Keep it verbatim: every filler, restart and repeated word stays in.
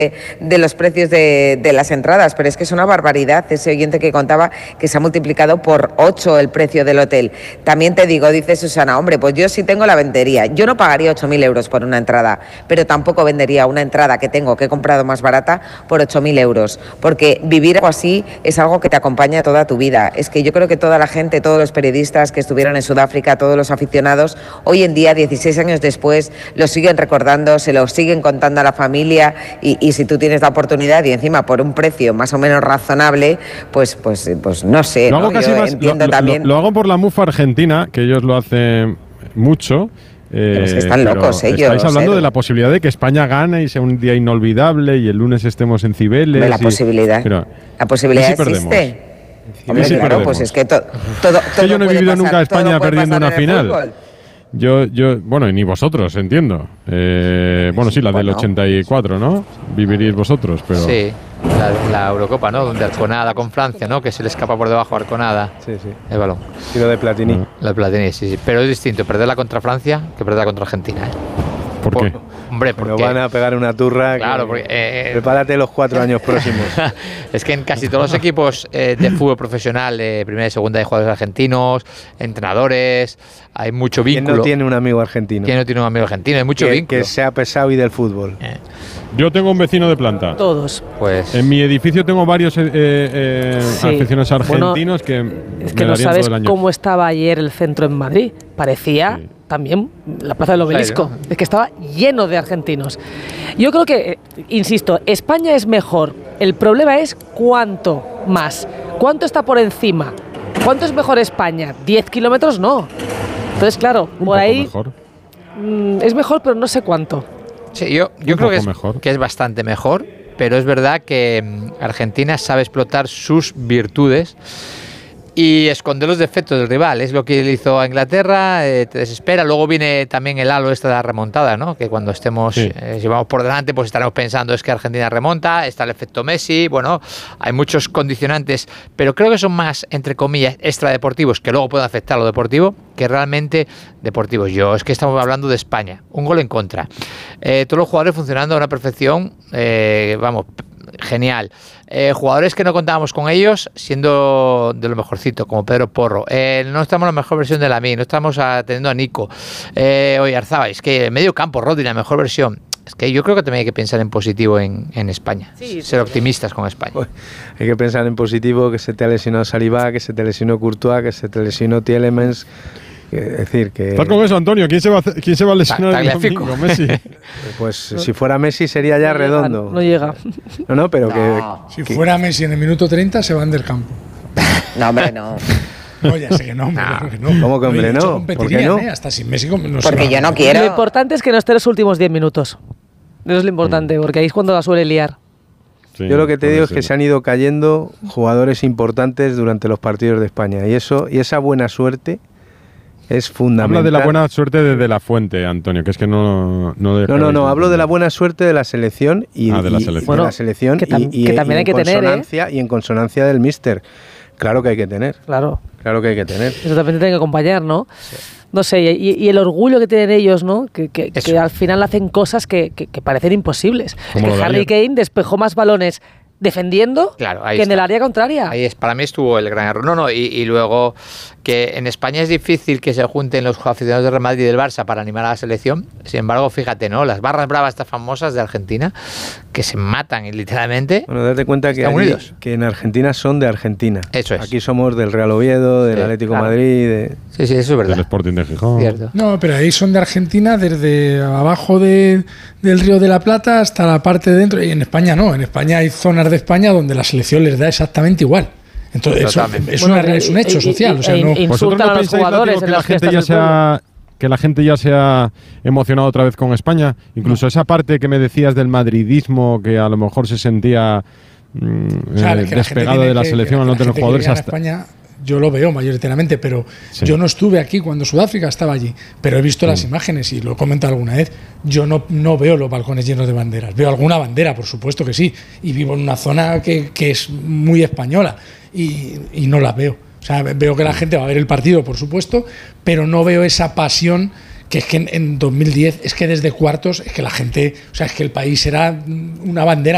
de los precios de, de las entradas, pero es que es una barbaridad ese oyente que contaba que se ha multiplicado por ocho el precio del hotel. También te digo, dice Susana, hombre, pues yo sí tengo la vendería, yo no pagaría ocho mil euros por una entrada, pero tampoco vendería una entrada que tengo, que he comprado más barata, por ocho mil euros, porque vivir algo así es algo que te acompaña toda tu vida. Es que yo creo que toda la gente, todos los periodistas que estuvieron en Sudáfrica, todos los aficionados, hoy en día, dieciséis años después, lo siguen recordando, se lo siguen contando a la familia y, y si tú tienes la oportunidad y encima por un precio más o menos razonable, pues pues pues no sé, lo hago ¿no? casi Yo más, entiendo lo, también. Lo, lo hago por la MUFA argentina, que ellos lo hacen mucho. Eh, pero es que están locos ellos. Estáis hablando ¿eh? de la posibilidad de que España gane y sea un día inolvidable y el lunes estemos en Cibeles. La y, posibilidad. Pero, la posibilidad ¿y si existe. Hombre, si claro, perdemos? pues es que to, todo, todo que yo no he vivido pasar, nunca a España perdiendo una final. Fútbol. Yo, yo, bueno, y ni vosotros, entiendo. Eh, bueno, sí, la del bueno, ochenta y cuatro, ¿no? Viviríais vosotros, pero... Sí, la, la Eurocopa, ¿no? Donde Arconada con Francia, ¿no? Que se le escapa por debajo a Arconada. Sí, sí. El balón. Y lo de Platini. Ah. La Platini, sí, sí. Pero es distinto perderla contra Francia que perderla contra Argentina, ¿eh? ¿Por Por, qué? Hombre, Pero porque... van a pegar una turra. Claro, que, porque... Eh, prepárate los cuatro años próximos. Es que en casi todos los equipos eh, de fútbol profesional, de primera y segunda, hay jugadores argentinos, entrenadores, hay mucho ¿Quién vínculo. no tiene un amigo argentino? ¿Quién no tiene un amigo argentino? Hay mucho que, vínculo. que sea pesado y del fútbol. Eh, Yo tengo un vecino de planta. Todos. pues... En mi edificio tengo varios eh, eh, Sí. aficionados argentinos Bueno, que Es me que no darían sabes todo el año. cómo estaba ayer el centro en Madrid. Parecía Sí. también la Plaza del Obelisco. Claro. Es que estaba lleno de argentinos. Yo creo que, eh, insisto, España es mejor. El problema es cuánto más. ¿Cuánto está por encima? ¿Cuánto es mejor España? ¿diez kilómetros? No. Entonces, claro, Un por poco ahí mejor. mm, es mejor, pero no sé cuánto. Sí, yo, yo Un creo que poco es, mejor. que es bastante mejor, pero es verdad que mm, Argentina sabe explotar sus virtudes y esconder los defectos del rival. Es lo que le hizo a Inglaterra, eh, te desespera. Luego viene también el halo esta de la remontada, ¿no? Que cuando estemos, Sí. eh, si vamos por delante, pues estaremos pensando es que Argentina remonta, está el efecto Messi, bueno, hay muchos condicionantes, pero creo que son más, entre comillas, extradeportivos, que luego pueden afectar a lo deportivo, que realmente deportivos. Yo, es que estamos hablando de España, un gol en contra. Eh, todos los jugadores funcionando a una perfección, eh, vamos, genial. Eh, jugadores que no contábamos con ellos siendo de lo mejorcito, como Pedro Porro. Eh, no estamos en la mejor versión de Lamine, no estamos atendiendo a Nico. Eh, oye, Arzabal, es que medio campo, Rodri, la mejor versión. Es que yo creo que también hay que pensar en positivo en, en España. Sí, Ser sí. optimistas con España. Hay que pensar en positivo, que se te ha lesionado Saliba, que se te lesionó Courtois, que se te lesionó Tielemans. Es decir, que... Estás con eso, Antonio. ¿Quién se va a, hacer- quién se va a lesionar el Tagliafico. domingo? Messi. Pues si fuera Messi sería ya No llega, redondo. No llega. No, no, pero que... Si que- fuera Messi en el minuto treinta, se van del campo. No, hombre, no. No, ya sé que no, hombre, claro que no. ¿Cómo que, hombre, Oye, de hecho, no? competirían, ¿Por qué no? ¿eh? Hasta sin Messi com- no se Porque va. yo no Lo quiero. importante es que no esté los últimos diez minutos. Eso es lo importante, porque ahí es cuando la suele liar. Sí, Yo lo que te puede digo es ser. que se han ido cayendo jugadores importantes durante los partidos de España y eso y esa buena suerte es fundamental. Habla de la buena suerte de, de la fuente, Antonio, que es que no... No, No, no, no, hablo de la buena suerte de la selección y, Ah, de la y- selección. y de Bueno, la selección que tam- y, y- que también y hay en que tener, ¿eh? consonancia y en consonancia del míster. Claro que hay que tener, Claro. claro que hay que tener. Eso también tiene que acompañar, ¿no? No sé, y, y el orgullo que tienen ellos, ¿no? Que, que, Eso. que al final hacen cosas que, que, que parecen imposibles. Es Como que lo de Harry ayer. Kane despejó más balones defendiendo Claro, ahí que en está. el área contraria. Ahí es, para mí estuvo el gran error. No, no, y, y luego que en España es difícil que se junten los aficionados del Real Madrid y del Barça para animar a la selección. Sin embargo, fíjate, ¿no? Las barras bravas estas famosas de Argentina que se matan literalmente. Bueno, date cuenta que, Están allí- unidos. que en Argentina son de Argentina. Eso es. Aquí somos del Real Oviedo, del Sí, Atlético claro. Madrid. De... Sí, sí, eso es Del verdad. Sporting de Gijón. Cierto. No, pero ahí son de Argentina, desde abajo de- del Río de la Plata hasta la parte de dentro. Y en España no, en España hay zonas de España donde la selección les da exactamente igual. Entonces, eso Totalmente. es, Bueno, una- es un y- hecho y- social. y- O sea, e no, in- ¿Vosotros Insultan no a los pensáis, jugadores Látigo, en que la las gente fiestas ya del se ha que la gente ya se ha emocionado otra vez con España? Incluso esa parte que me decías del madridismo, que a lo mejor se sentía mm, o sea, eh, que la gente despegado tiene de la que- selección que al la no tener gente que jugadores viene a hasta... España, yo lo veo mayoritariamente, pero Sí. yo no estuve aquí cuando Sudáfrica estaba allí, pero he visto las imágenes y lo he comentado alguna vez. Yo no, no veo los balcones llenos de banderas. Veo alguna bandera, por supuesto que sí, y vivo en una zona que, que es muy española y, y no la veo. O sea, veo que la gente va a ver el partido, por supuesto, pero no veo esa pasión que es que en, en dos mil diez, es que desde cuartos, es que la gente, o sea, es que el país era una bandera